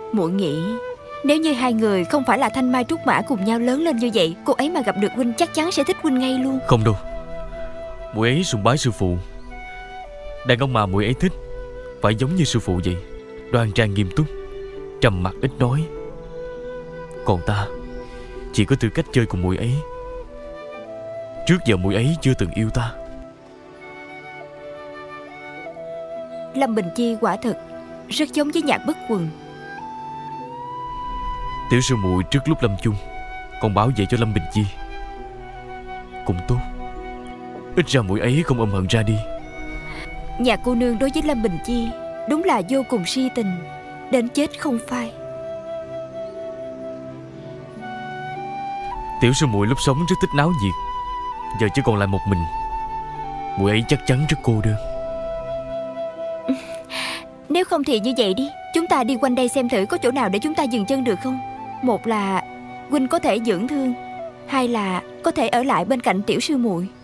Muội nghĩ nếu như hai người không phải là thanh mai trúc mã cùng nhau lớn lên như vậy, cô ấy mà gặp được huynh chắc chắn sẽ thích huynh ngay luôn. Không đâu, muội ấy sùng bái sư phụ. Đàn ông mà muội ấy thích phải giống như sư phụ vậy, đoan trang nghiêm túc, trầm mặc ít nói. Còn ta chỉ có tư cách chơi cùng muội ấy. Trước giờ muội ấy chưa từng yêu ta. Lâm Bình Chi quả thật rất giống với Nhạc Bất Quần. Tiểu sư muội trước lúc lâm chung còn bảo vệ cho Lâm Bình Chi, cũng tốt. Ít ra muội ấy không ôm hận ra đi. Nhạc cô nương đối với Lâm Bình Chi đúng là vô cùng si tình, đến chết không phai. Tiểu sư muội lúc sống rất thích náo nhiệt, giờ chỉ còn lại một mình, muội ấy chắc chắn rất cô đơn. Nếu không thì như vậy đi, chúng ta đi quanh đây xem thử có chỗ nào để chúng ta dừng chân được không. Một là huynh có thể dưỡng thương, hai là có thể ở lại bên cạnh tiểu sư muội.